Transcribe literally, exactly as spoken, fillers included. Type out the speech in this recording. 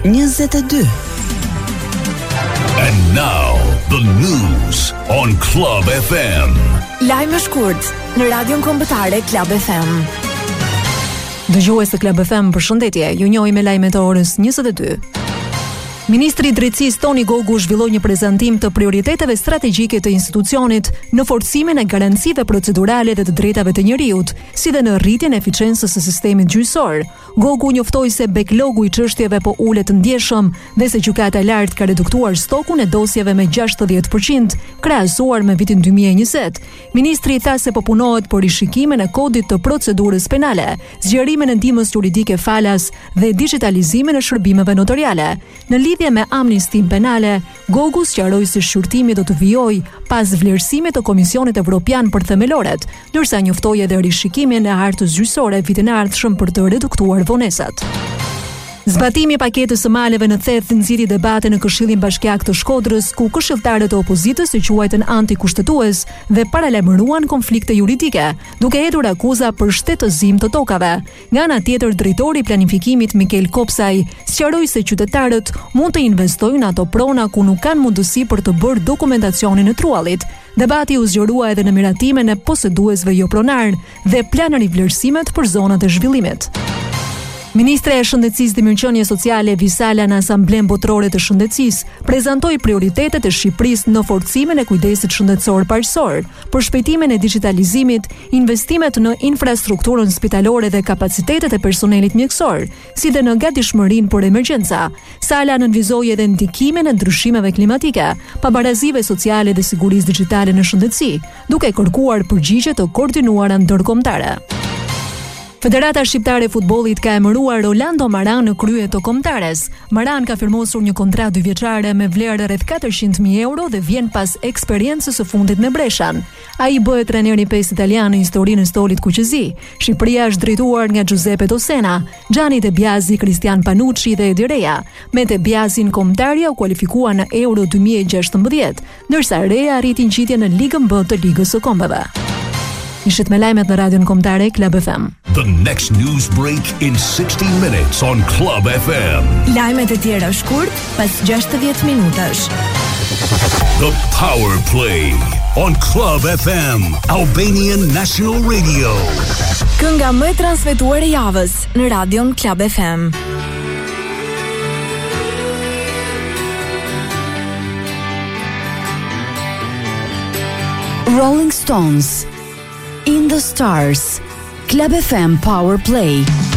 njëzet e dy. And now the news on Club F M. Lajme shkurt në Radion Kombëtare Club F M. Dëgjues të Club F M, përshëndetje. Ju njohim me lajmet e orës njëzet e dy. Ministri i Drejtësisë Toni Gogu zhvilloi një prezantim të prioriteteve strategjike të institucionit në forcimin e garancive procedurale dhe të drejtave të njerëzit, si dhe në rritjen e eficiencës së sistemit gjyqësor. Gogu njoftoi se backlogu i çështjeve po ulet ndjeshëm dhe se gjykata e lartë ka reduktuar stokun e dosjeve me gjashtëdhjetë përqind krahasuar me vitin dy mijë e njëzet. Ministri tha se po punohet për rishikimin e kodit të procedurës penale, zgjerimin e ndihmës juridike falas dhe digitalizimin e shërbimeve notariale. Në lidhje me amnistin penale, Gogu sqaroi se shqyrtimi do të vijojë pas vlerësimit të Komisionit Evropian për themeloret, ndërsa njoftoi edhe rishikimin e hartës gjyqësore vitin e ardhshëm për të reduktuar vonesat. Zbatimi i paketës së maleve në theth nxiti debate në Këshillin Bashkiak të Shkodrës, ku këshilltarët e opozitës i quajtën antikushtetues dhe paralajmëruan konflikte juridike, duke hedhur akuza për shtetëzim të tokave. Nga ana tjetër, drejtori i planifikimit Mikel Kopsaj sqaroi se qytetarët mund të investojnë në ato prona ku nuk kanë mundësi për të bërë dokumentacionin e truallit. Debati u zgjerua edhe në miratimin e poseduesve jo pronar dhe planë rivlerësimet për zonat e zhvillimit. Ministre e Shëndetësisë dhe Mirëqenie Sociale Visala në Asamblen Botërore të Shëndetësisë prezantoi prioritetet e Shqipërisë në forcimin e kujdesit shëndetësor parësor, për shpejtimin e digitalizimit, investimet në infrastrukturën spitalore dhe kapacitetet e personelit mjekësor, si dhe në gatishmërinë për emergjenca. Sala nënvizoi edhe ndikimin e ndryshimeve klimatike, pabarazive sociale dhe sigurisë digjitale në shëndetësi, duke kërkuar përgjigje të koordinuara ndërkombëtare. Federata Shqiptare e Futbollit ka emëruar Rolando Maran në krye të kombëtares. Maran ka firmosur një kontratë dyvjeçare me vlerë rreth katërqind mijë euro dhe vjen pas eksperiencës së fundit me Breshan. Ai bëhet trajneri pesë italian në historinë e stolit kuqezi. Shqipëria është drejtuar nga Giuseppe Dossena, Gianni De Biasi, Cristian Panucci dhe Edi Rea. Me De Biasin kombëtarja u kualifikua në Euro dy mijë e gjashtëmbëdhjetë, ndërsa Rea arriti ngjitje në Ligën B të Ligës së Kombeve. Ishit me lajmet në Radion Kombëtare Club F M. The next news break in sixty minutes on Club F M. Lajmet e tjera shkurt pas gjashtëdhjetë minutash. The Power Play on Club F M, Albanian National Radio. Kënga më e transmetuar e javës në Radion Club F M. Rolling Stones, In the Stars, Club F M Power Play.